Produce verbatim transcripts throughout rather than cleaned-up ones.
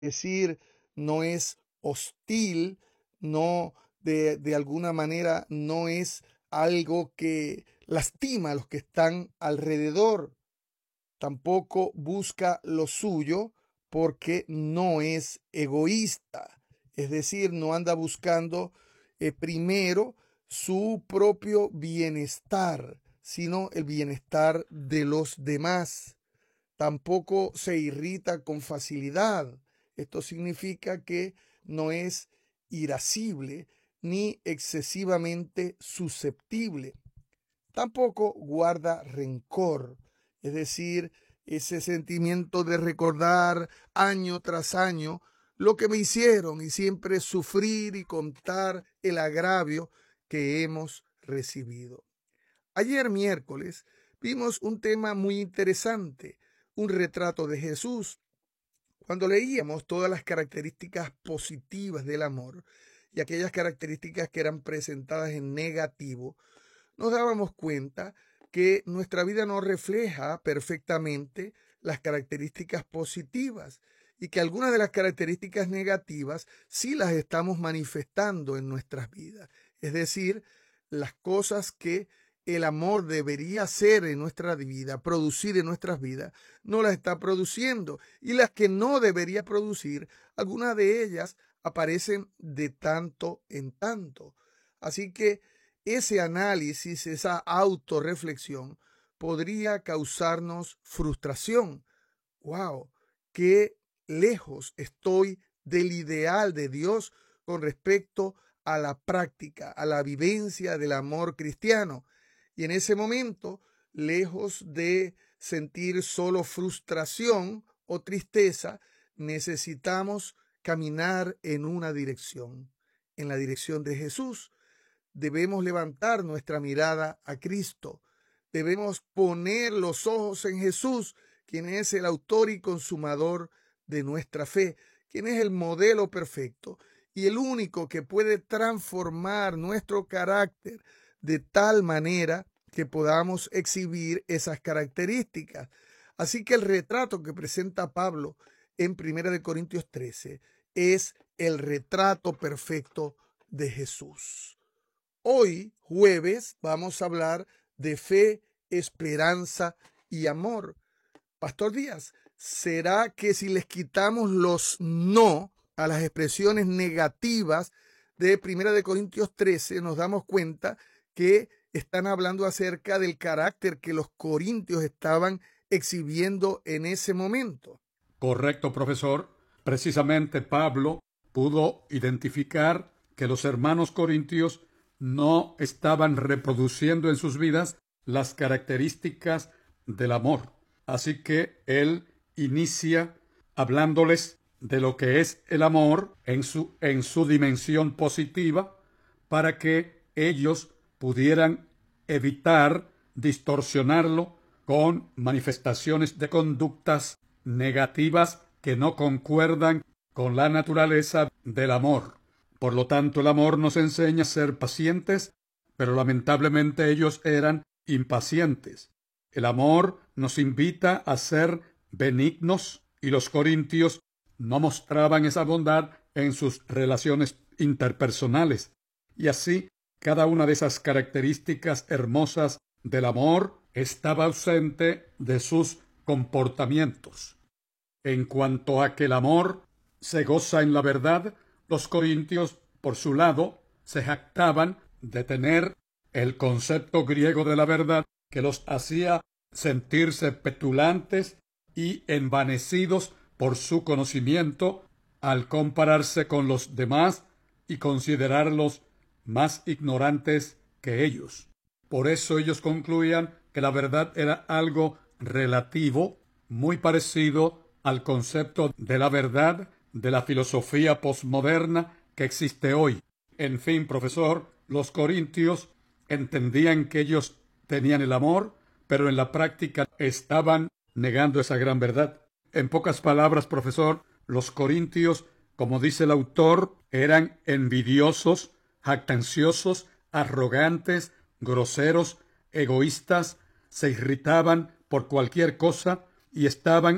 decir, no es hostil, no de, de alguna manera no es algo que lastima a los que están alrededor. Tampoco busca lo suyo porque no es egoísta. Es decir, no anda buscando eh, primero su propio bienestar, sino el bienestar de los demás. Tampoco se irrita con facilidad. Esto significa que no es irascible ni excesivamente susceptible. Tampoco guarda rencor, es decir, ese sentimiento de recordar año tras año lo que me hicieron y siempre sufrir y contar el agravio que hemos recibido. Ayer miércoles vimos un tema muy interesante, un retrato de Jesús. Cuando leíamos todas las características positivas del amor y aquellas características que eran presentadas en negativo, nos dábamos cuenta que nuestra vida no refleja perfectamente las características positivas y que algunas de las características negativas sí las estamos manifestando en nuestras vidas. Es decir, las cosas que el amor debería hacer en nuestra vida, producir en nuestras vidas, no las está produciendo. Y las que no debería producir, algunas de ellas aparecen de tanto en tanto. Así que ese análisis, esa autorreflexión, podría causarnos frustración. ¡Wow! ¡Qué lejos estoy del ideal de Dios con respecto a la práctica, a la vivencia del amor cristiano! Y en ese momento, lejos de sentir solo frustración o tristeza, necesitamos caminar en una dirección, en la dirección de Jesús. Debemos levantar nuestra mirada a Cristo. Debemos poner los ojos en Jesús, quien es el autor y consumador de nuestra fe, quien es el modelo perfecto y el único que puede transformar nuestro carácter de tal manera que podamos exhibir esas características. Así que el retrato que presenta Pablo en primera de Corintios trece es el retrato perfecto de Jesús. Hoy, jueves, vamos a hablar de fe, esperanza y amor. Pastor Díaz, ¿será que si les quitamos los no a las expresiones negativas de primera de Corintios trece, nos damos cuenta que están hablando acerca del carácter que los corintios estaban exhibiendo en ese momento? Correcto, profesor. Precisamente Pablo pudo identificar que los hermanos corintios no estaban reproduciendo en sus vidas las características del amor. Así que él inicia hablándoles de lo que es el amor en su, en su dimensión positiva, para que ellos pudieran evitar distorsionarlo con manifestaciones de conductas negativas que no concuerdan con la naturaleza del amor. Por lo tanto, el amor nos enseña a ser pacientes, pero lamentablemente ellos eran impacientes. El amor nos invita a ser benignos y los corintios no mostraban esa bondad en sus relaciones interpersonales. Y así, cada una de esas características hermosas del amor estaba ausente de sus comportamientos. En cuanto a que el amor se goza en la verdad, los corintios, por su lado, se jactaban de tener el concepto griego de la verdad que los hacía sentirse petulantes y envanecidos por su conocimiento al compararse con los demás y considerarlos más ignorantes que ellos. Por eso ellos concluían que la verdad era algo relativo, muy parecido al concepto de la verdad de la filosofía posmoderna que existe hoy. En fin, profesor, los corintios entendían que ellos tenían el amor, pero en la práctica estaban negando esa gran verdad. En pocas palabras, profesor, los corintios, como dice el autor, eran envidiosos, jactanciosos, arrogantes, groseros, egoístas, se irritaban por cualquier cosa y estaban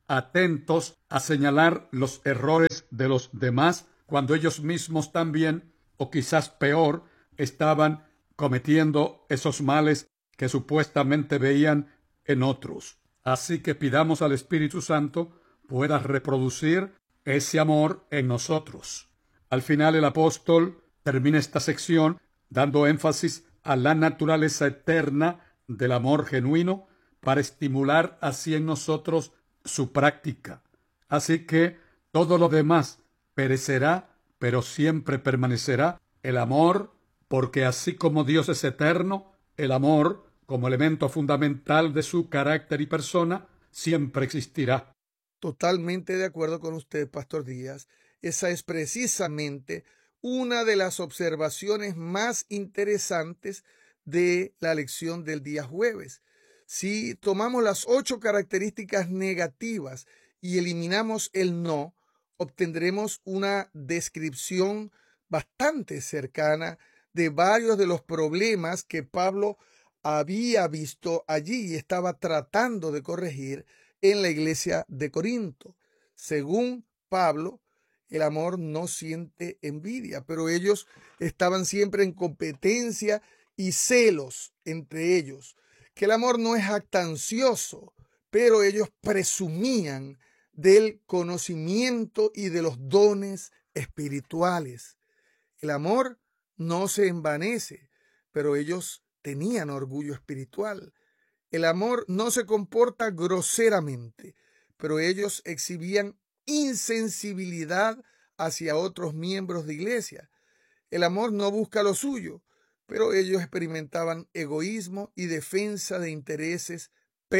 atentos a señalar los errores de los demás cuando ellos mismos también, o quizás peor, estaban cometiendo esos males que supuestamente veían en otros. Así que pidamos al Espíritu Santo pueda reproducir ese amor en nosotros. Al final el apóstol termina esta sección dando énfasis a la naturaleza eterna del amor genuino para estimular así en nosotros su práctica. Así que todo lo demás perecerá, pero siempre permanecerá el amor, porque así como Dios es eterno, el amor, como elemento fundamental de su carácter y persona, siempre existirá. Totalmente de acuerdo con usted, Pastor Díaz. Esa es precisamente una de las observaciones más interesantes de la lección del día jueves. Si tomamos las ocho características negativas y eliminamos el no, obtendremos una descripción bastante cercana de varios de los problemas que Pablo había visto allí y estaba tratando de corregir en la iglesia de Corinto. Según Pablo, el amor no siente envidia, pero ellos estaban siempre en competencia y celos entre ellos. Que el amor no es jactancioso, pero ellos presumían del conocimiento y de los dones espirituales. El amor no se envanece, pero ellos tenían orgullo espiritual. El amor no se comporta groseramente, pero ellos exhibían insensibilidad hacia otros miembros de iglesia. El amor no busca lo suyo, pero ellos experimentaban egoísmo y defensa de intereses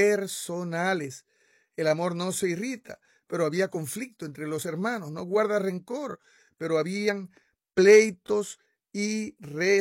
personales. El amor no se irrita, pero había conflicto entre los hermanos. No guarda rencor, pero habían pleitos y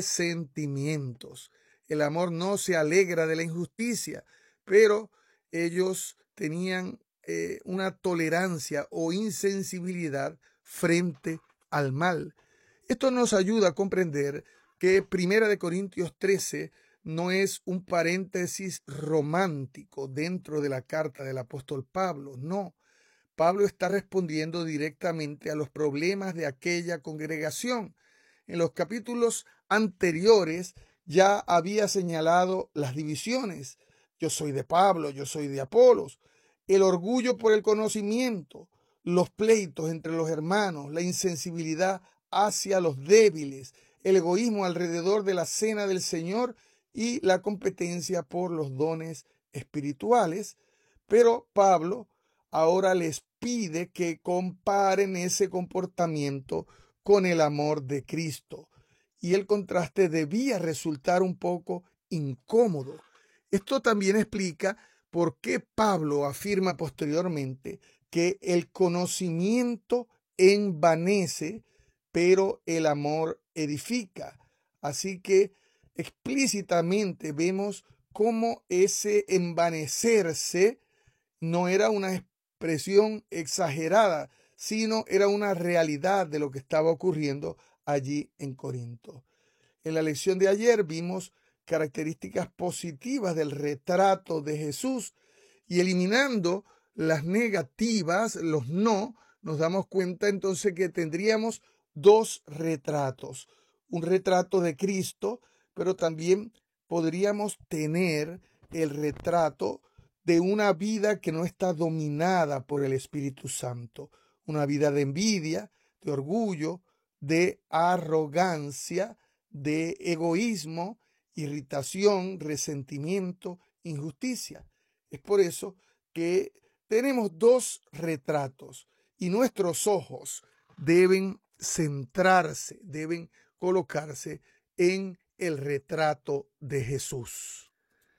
resentimientos. El amor no se alegra de la injusticia, pero ellos tenían eh, una tolerancia o insensibilidad frente al mal. Esto nos ayuda a comprender que Primera de Corintios trece no es un paréntesis romántico dentro de la carta del apóstol Pablo. No, Pablo está respondiendo directamente a los problemas de aquella congregación. En los capítulos anteriores ya había señalado las divisiones. Yo soy de Pablo, yo soy de Apolos. El orgullo por el conocimiento, los pleitos entre los hermanos, la insensibilidad hacia los débiles, el egoísmo alrededor de la cena del Señor y la competencia por los dones espirituales. Pero Pablo ahora les pide que comparen ese comportamiento con el amor de Cristo. Y el contraste debía resultar un poco incómodo. Esto también explica por qué Pablo afirma posteriormente que el conocimiento envanece, pero el amor edifica. Así que explícitamente vemos cómo ese envanecerse no era una expresión exagerada, sino era una realidad de lo que estaba ocurriendo allí en Corinto. En la lección de ayer vimos características positivas del retrato de Jesús y eliminando las negativas, los no, nos damos cuenta entonces que tendríamos dos retratos. Un retrato de Cristo, pero también podríamos tener el retrato de una vida que no está dominada por el Espíritu Santo. Una vida de envidia, de orgullo, de arrogancia, de egoísmo, irritación, resentimiento, injusticia. Es por eso que tenemos dos retratos y nuestros ojos deben centrarse, deben colocarse en el retrato de Jesús.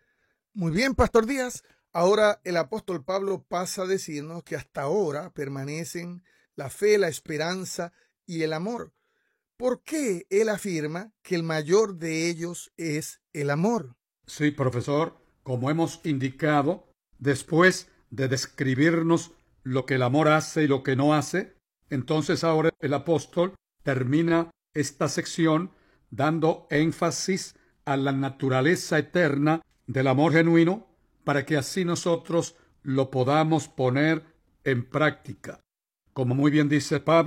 Muy bien, Pastor Díaz. Ahora el apóstol Pablo pasa a decirnos que hasta ahora permanecen la fe, la esperanza y el amor. ¿Por qué él afirma que el mayor de ellos es el amor? Sí, profesor, como hemos indicado, después de describirnos lo que el amor hace y lo que no hace, entonces ahora el apóstol termina esta sección dando énfasis a la naturaleza eterna del amor genuino para que así nosotros lo podamos poner en práctica. Como muy bien dice Pablo,